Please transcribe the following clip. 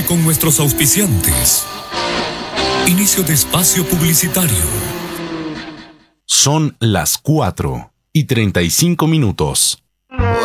y con nuestros auspiciantes. Inicio de espacio publicitario. Son las 4:35.